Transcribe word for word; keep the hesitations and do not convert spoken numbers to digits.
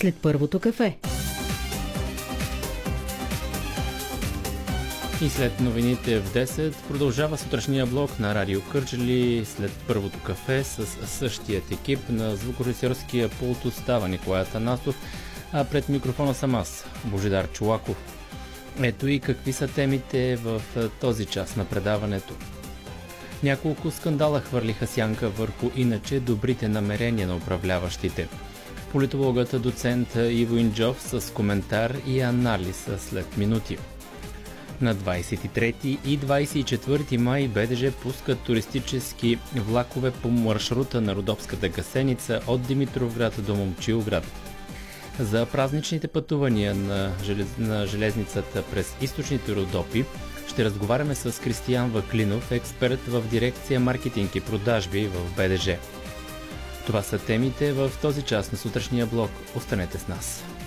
след първото кафе. И след новините в десет продължава сутрешния блок на Радио Кърджали. След първото кафе с същият екип на звукорежисьорския пулт остава Николай Атанасов, а пред микрофона съм аз, Божидар Чолаков. Ето и какви са темите в този час на предаването. Няколко скандала хвърлиха сянка върху иначе добрите намерения на управляващите. Политологът доцент Иво Инджов с коментар и анализ след минути. На двадесет и трети и двадесет и четвърти май БДЖ пускат туристически влакове по маршрута на Родопската гасеница от Димитровград до Момчилград. За празничните пътувания на, желез... на железницата през източните Родопи ще разговаряме с Кристиян Ваклинов, експерт в дирекция маркетинг и продажби в БДЖ. Това са темите в този час на сутрешния блок. Останете с нас.